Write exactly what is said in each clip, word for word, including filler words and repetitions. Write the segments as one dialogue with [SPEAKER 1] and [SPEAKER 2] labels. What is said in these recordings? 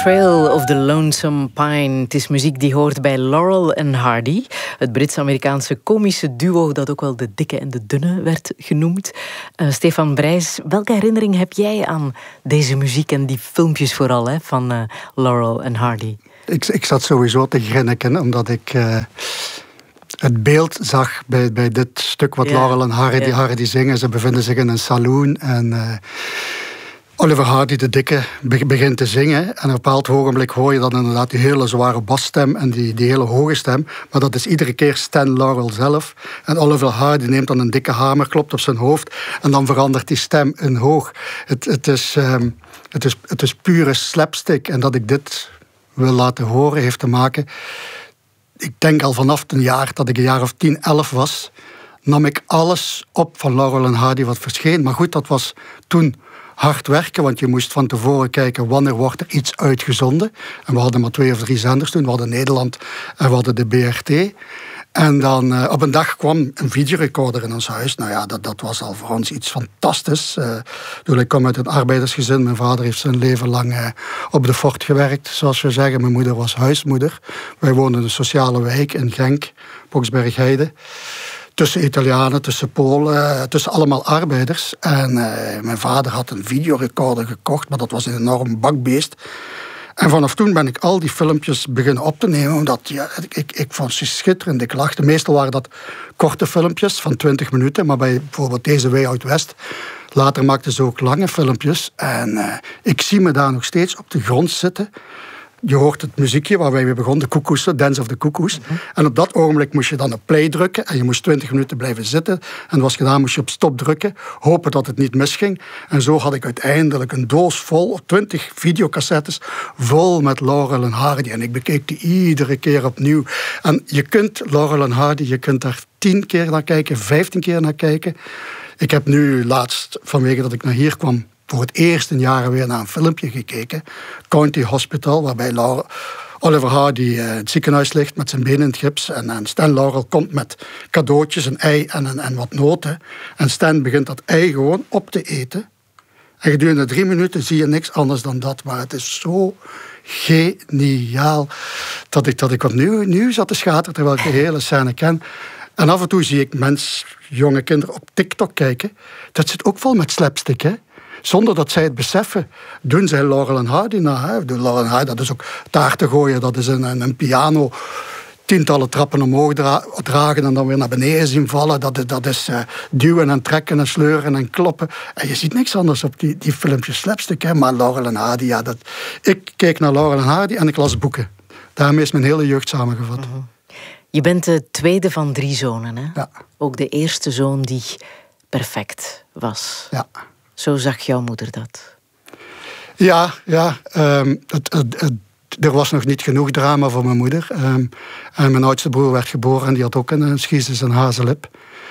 [SPEAKER 1] Trail of the Lonesome Pine. Het is muziek die hoort bij Laurel en Hardy. Het Brits-Amerikaanse komische duo dat ook wel de dikke en de dunne werd genoemd. Uh, Stefan Brijs, welke herinnering heb jij aan deze muziek en die filmpjes vooral hè, van uh, Laurel en Hardy?
[SPEAKER 2] Ik, ik zat sowieso te grinniken, omdat ik uh, het beeld zag bij, bij dit stuk wat ja. Laurel en Hardy, ja. Hardy zingen. Ze bevinden zich in een saloon en Uh, Oliver Hardy, de dikke, begint te zingen. En op een bepaald ogenblik hoor je dan inderdaad die hele zware basstem en die, die hele hoge stem. Maar dat is iedere keer Stan Laurel zelf. En Oliver Hardy neemt dan een dikke hamer, klopt op zijn hoofd. En dan verandert die stem in hoog. Het, het, is, um, het, is, het is pure slapstick. En dat ik dit wil laten horen heeft te maken. Ik denk al vanaf een jaar dat ik een jaar of tien, elf was, nam ik alles op van Laurel en Hardy wat verscheen. Maar goed, dat was toen hard werken, want je moest van tevoren kijken wanneer wordt er iets uitgezonden. En we hadden maar twee of drie zenders toen. We hadden Nederland en we hadden de B R T. En dan uh, op een dag kwam een videorecorder in ons huis. Nou ja, dat, dat was al voor ons iets fantastisch. Uh, toen ik kom uit een arbeidersgezin. Mijn vader heeft zijn leven lang uh, op de fort gewerkt, zoals we zeggen. Mijn moeder was huismoeder. Wij woonden in een sociale wijk in Genk, Boksbergheide. Tussen Italianen, tussen Polen, tussen allemaal arbeiders. En uh, mijn vader had een videorecorder gekocht, maar dat was een enorm bakbeest. En vanaf toen ben ik al die filmpjes beginnen op te nemen, omdat ja, ik, ik, ik vond ze schitterend. Ik lachte. Meestal waren dat korte filmpjes van twintig minuten, maar bij bijvoorbeeld deze Way Out West, later maakten ze ook lange filmpjes. En uh, ik zie me daar nog steeds op de grond zitten. Je hoort het muziekje waar wij weer begonnen, de koekoes, Dance of the Cuckoos. Mm-hmm. En op dat ogenblik moest je dan op play drukken en je moest twintig minuten blijven zitten. En dat was gedaan, moest je op stop drukken, hopen dat het niet misging. En zo had ik uiteindelijk een doos vol, twintig videocassettes, vol met Laurel en Hardy. En ik bekeek die iedere keer opnieuw. En je kunt Laurel en Hardy, je kunt daar tien keer naar kijken, vijftien keer naar kijken. Ik heb nu laatst, vanwege dat ik naar hier kwam, voor het eerst in jaren weer naar een filmpje gekeken. County Hospital, waarbij Laurel, Oliver Hardy uh, in het ziekenhuis ligt met zijn benen in het gips. En, en Stan Laurel komt met cadeautjes, een ei en, en, en wat noten. En Stan begint dat ei gewoon op te eten. En gedurende drie minuten zie je niks anders dan dat. Maar het is zo geniaal dat ik, dat ik opnieuw nieuw zat te schateren terwijl ik de hele scène ken. En af en toe zie ik mensen, jonge kinderen op TikTok kijken. Dat zit ook vol met slapstick, hè. Zonder dat zij het beseffen, doen zij Laurel en Hardy na. Hè. Laurel en Hardy, dat is ook taarten gooien, dat is een, een, een piano, tientallen trappen omhoog dra- dragen en dan weer naar beneden zien vallen. Dat is, dat is uh, duwen en trekken en sleuren en kloppen. En je ziet niks anders op die, die filmpjes slapstick. Hè. Maar Laurel en Hardy, ja, dat, ik keek naar Laurel en Hardy en ik las boeken. Daarmee is mijn hele jeugd samengevat.
[SPEAKER 1] Mm-hmm. Je bent de tweede van drie zonen, hè?
[SPEAKER 2] Ja.
[SPEAKER 1] Ook de eerste zoon die perfect was.
[SPEAKER 2] Ja.
[SPEAKER 1] Zo zag jouw moeder dat?
[SPEAKER 2] Ja, ja. Um, het, het, het, er was nog niet genoeg drama voor mijn moeder. Um, en mijn oudste broer werd geboren en die had ook een, een schiezis en hazenlip.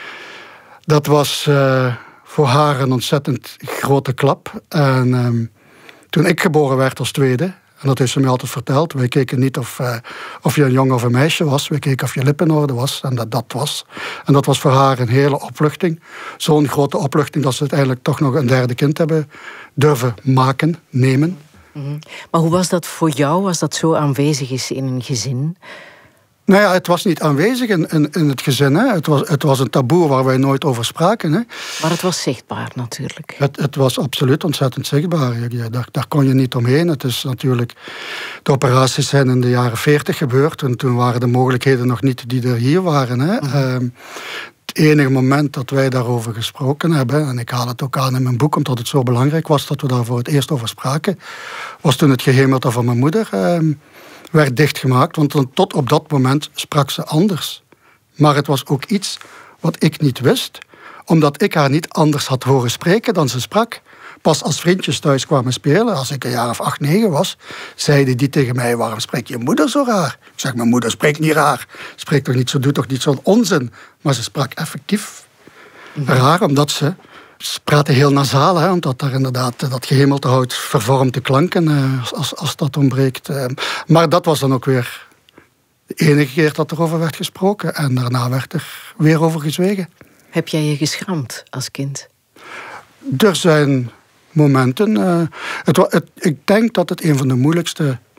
[SPEAKER 2] Dat was uh, voor haar een ontzettend grote klap. En um, toen ik geboren werd als tweede, en dat heeft ze mij altijd verteld, wij keken niet of, uh, of je een jongen of een meisje was. Wij keken of je lip in orde was. En dat dat was. En dat was voor haar een hele opluchting. Zo'n grote opluchting dat ze uiteindelijk toch nog een derde kind hebben durven maken, nemen.
[SPEAKER 1] Mm-hmm. Maar hoe was dat voor jou, als dat zo aanwezig is in een gezin?
[SPEAKER 2] Nou ja, het was niet aanwezig in, in, in het gezin. Hè. Het, was, het was een taboe waar wij nooit over spraken. Hè.
[SPEAKER 1] Maar het was zichtbaar natuurlijk.
[SPEAKER 2] Het, het was absoluut ontzettend zichtbaar. Ja, daar, daar kon je niet omheen. Het is natuurlijk, de operaties zijn in de jaren veertig gebeurd. En toen waren de mogelijkheden nog niet die er hier waren. Hè. Mm-hmm. Um, het enige moment dat wij daarover gesproken hebben, en ik haal het ook aan in mijn boek, omdat het zo belangrijk was dat we daar voor het eerst over spraken, was toen het gehemelte van mijn moeder Um, werd dichtgemaakt, want tot op dat moment sprak ze anders. Maar het was ook iets wat ik niet wist, omdat ik haar niet anders had horen spreken dan ze sprak. Pas als vriendjes thuis kwamen spelen, als ik een jaar of acht, negen was, zeiden die tegen mij, waarom spreekt je moeder zo raar? Ik zeg, mijn moeder spreekt niet raar. Spreekt toch niet zo, doet toch niet zo'n onzin? Maar ze sprak effectief raar, omdat ze Ze praten heel nasaal, hè, omdat daar inderdaad dat gehemelte hout vervormt de klanken uh, als, als dat ontbreekt. Uh, maar dat was dan ook weer de enige keer dat er over werd gesproken. En daarna werd er weer over gezwegen.
[SPEAKER 1] Heb jij je geschaamd als kind?
[SPEAKER 2] Er zijn momenten. Uh, het, het, ik denk dat het een van de moeilijkste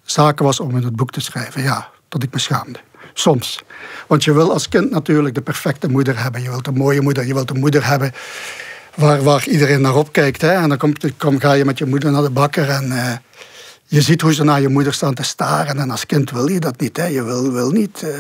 [SPEAKER 2] zaken was om in het boek te schrijven. Ja, dat ik me schaamde. Soms. Want je wil als kind natuurlijk de perfecte moeder hebben. Je wilt een mooie moeder. Je wilt een moeder hebben waar, waar iedereen naar opkijkt. Hè? En dan kom, kom, ga je met je moeder naar de bakker en uh, je ziet hoe ze naar je moeder staan te staren. En als kind wil je dat niet. Hè? Je wil, wil niet... Uh,